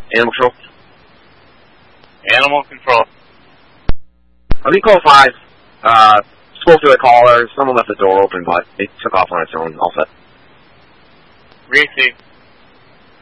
Animal Control. Animal Control. I think call 5. Spoke to the caller. Someone left the door open, but it took off on its own. All set. Receive.